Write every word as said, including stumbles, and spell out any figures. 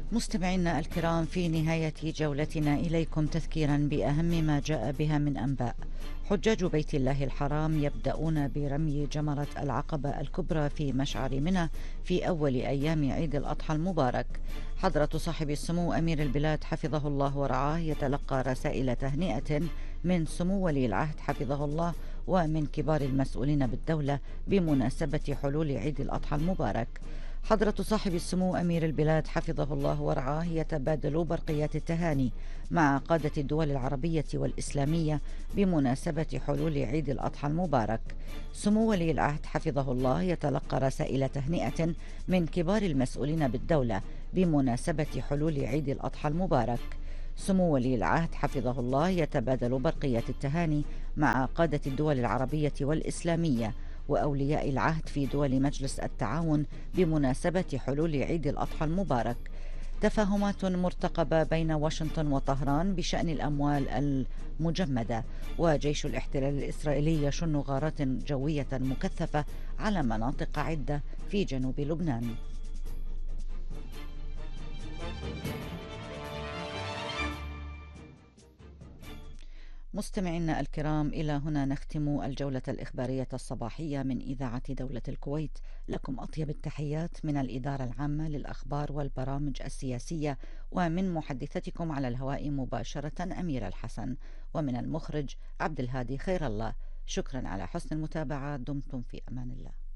مستمعينا الكرام، في نهاية جولتنا إليكم تذكيرا بأهم ما جاء بها من أنباء. حجاج بيت الله الحرام يبدأون برمي جمرة العقبة الكبرى في مشعر منى في أول أيام عيد الأضحى المبارك. حضرة صاحب السمو أمير البلاد حفظه الله ورعاه يتلقى رسائل تهنئة من سمو ولي العهد حفظه الله ومن كبار المسؤولين بالدولة بمناسبة حلول عيد الأضحى المبارك. حضرة صاحب السمو أمير البلاد حفظه الله ورعاه يتبادل برقيات التهاني مع قادة الدول العربية والإسلامية بمناسبة حلول عيد الأضحى المبارك. سمو ولي العهد حفظه الله يتلقى رسائل تهنئة من كبار المسؤولين بالدولة بمناسبة حلول عيد الأضحى المبارك. سمو ولي العهد حفظه الله يتبادل برقيات التهاني مع قادة الدول العربية والإسلامية وأولياء العهد في دول مجلس التعاون بمناسبة حلول عيد الأضحى المبارك. تفاهمات مرتقبة بين واشنطن وطهران بشأن الأموال المجمدة. وجيش الاحتلال الإسرائيلي يشن غارات جوية مكثفة على مناطق عدة في جنوب لبنان. مستمعينا الكرام، إلى هنا نختم الجولة الإخبارية الصباحية من إذاعة دولة الكويت. لكم أطيب التحيات من الإدارة العامة للأخبار والبرامج السياسية، ومن محدثتكم على الهواء مباشرة أميرة الحسن، ومن المخرج عبد الهادي خير الله. شكرا على حسن المتابعة. دمتم في أمان الله.